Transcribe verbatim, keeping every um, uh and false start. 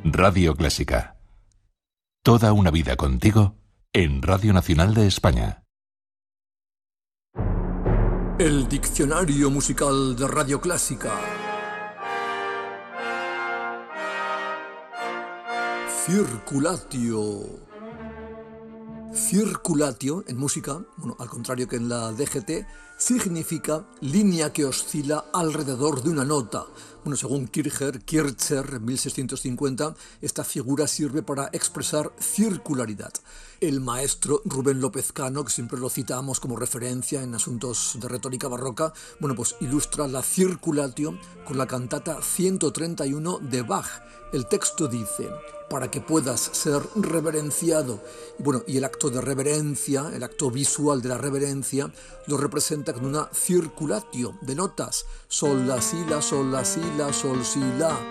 Radio Clásica. Toda una vida contigo en Radio Nacional de España. El diccionario musical de Radio Clásica. Circulatio. Circulatio en música, bueno, al contrario que en la D G T, significa línea que oscila alrededor de una nota. Bueno, según Kircher, Kircher, en mil seiscientos cincuenta, esta figura sirve para expresar circularidad. El maestro Rubén López Cano, que siempre lo citamos como referencia en asuntos de retórica barroca, bueno, pues ilustra la circulatio con la cantata ciento treinta y uno de Bach. El texto dice: para que puedas ser reverenciado. Y bueno, y el acto de reverencia, el acto visual de la reverencia, lo representa con una circulatio de notas. Sol, la, si, la, sol, la, si, la, sol, si, la.